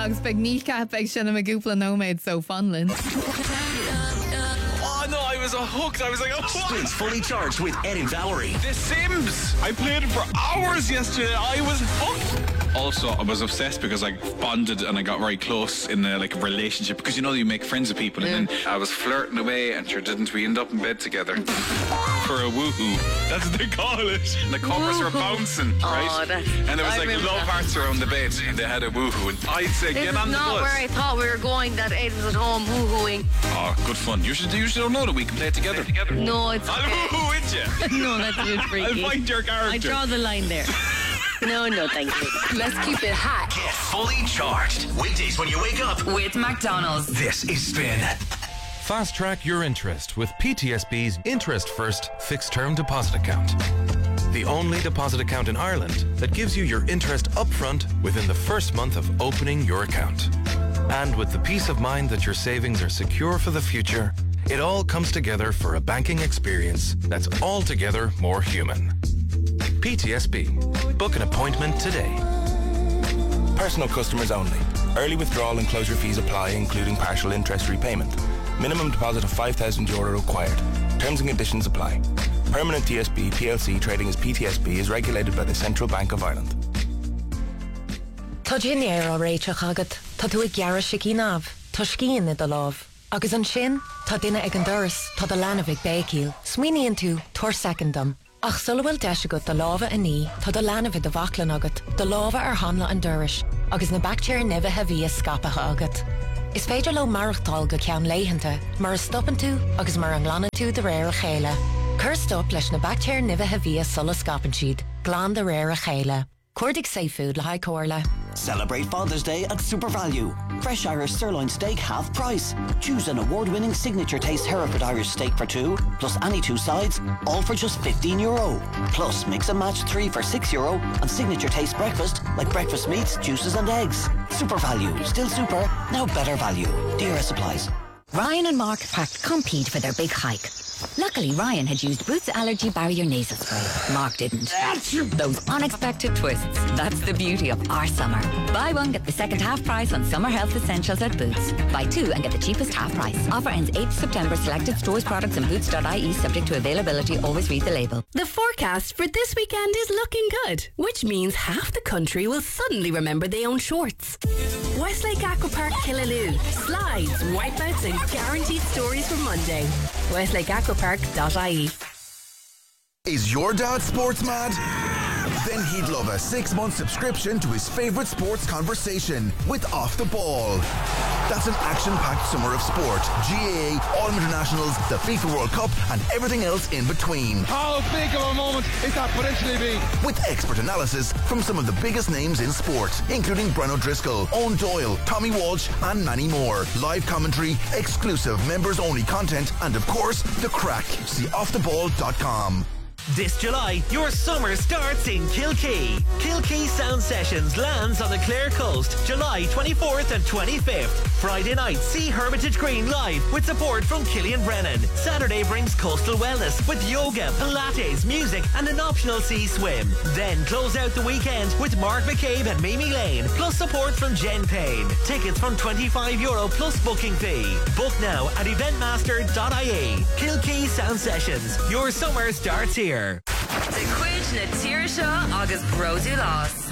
agus beag ní cap ag sinna a gúpla nóméid so fanlin. Oh no, I was hooked. I was like, oh, what? Spins Fully Charged with Ed and Valerie. The Sims. I played it for hours yesterday. I was hooked. Also, I was obsessed because I bonded and I got very close in a relationship, because you make friends with people, and then I was flirting away, and sure didn't we end up in bed together for a woohoo? That's what they call it. And the covers were bouncing, right? And there was love hearts around the bed, and they had a woohoo. And I'd say, get on the bus. This is not where I thought we were going. That Ed was at home woohooing. Oh, good fun. You should know that we can play together. No, it's I'll okay. woohoo with you. No, that's a bit freaky. I'll find your character. I draw the line there. No, thank you. Let's keep it hot. Get fully charged. Weekdays when you wake up. With McDonald's. This is Spin. Fast track your interest with PTSB's Interest First Fixed Term Deposit Account. The only deposit account in Ireland that gives you your interest upfront within the first month of opening your account. And with the peace of mind that your savings are secure for the future, it all comes together for a banking experience that's altogether more human. PTSB. Book an appointment today. Personal customers only. Early withdrawal and closure fees apply, including partial interest repayment. Minimum deposit of €5,000 required. Terms and conditions apply. Permanent TSB PLC trading as PTSB is regulated by the Central Bank of Ireland. Tá Ginny ar réiteach agad, tá tú ag gearra sicí tá scían i do láb. Agus an sin, tá duine ag an doras, tá do leanamh ag bécíl, smuoiníonn tú tuair secondam. Ach sulhfuil deis agat do lábha a ní, tá do leanamh do bhaclan agat, do lábha ar hanla an doras, agus na bactéir nibithe bhí a scapatha agat. Is féidir le marachtáil go ceann léitheanta, mar a stoppan tú agus mar an glann tú de réir a chéile. Cur stop leis na bactéir nibithe bhí a sulla scapan siad, glán de réir a chéile. Cordic Seafood le High Corla. Celebrate Father's Day at Super Value. Fresh Irish sirloin steak half price. Choose an award-winning signature taste Hereford Irish steak for two, plus any two sides, all for just €15. Plus mix and match 3 for €6 and signature taste breakfast like breakfast meats, juices and eggs. Super Value. Still super, now better value. DRS supplies. Ryan and Mark packed Compete for their big hike. Luckily, Ryan had used Boots Allergy Barrier Nasal Spray. Mark didn't. Those unexpected twists. That's the beauty of our summer. Buy one, get the second half price on summer health essentials at Boots. Buy two and get the cheapest half price. Offer ends 8th September. Selected stores, products and boots.ie subject to availability. Always read the label. The forecast for this weekend is looking good, which means half the country will suddenly remember they own shorts. Westlake Aquapark Killaloe. Slides, wipeouts and guaranteed stories for Monday. WestlakeAquapark.ie. Is your dad sports mad? Then he'd love a 6-month subscription to his favourite sports conversation with Off the Ball. That's an action-packed summer of sport. GAA, All Internationals, the FIFA World Cup and everything else in between. How big of a moment is that potentially be? With expert analysis from some of the biggest names in sport, including Brennan O'Driscoll, Owen Doyle, Tommy Walsh and many more. Live commentary, exclusive members-only content and of course, the crack. See offtheball.com. This July, your summer starts in Kilkee. Kilkee Sound Sessions lands on the Clare Coast, July 24th and 25th. Friday night, see Hermitage Green live with support from Killian Brennan. Saturday brings coastal wellness with yoga, Pilates, music and an optional sea swim. Then close out the weekend with Mark McCabe and Mimi Lane, plus support from Jen Payne. Tickets from €25 plus booking fee. Book now at eventmaster.ie. Kilkee Sound Sessions. Your summer starts here. The Quid na Tíre Seo agus Brodú Lás.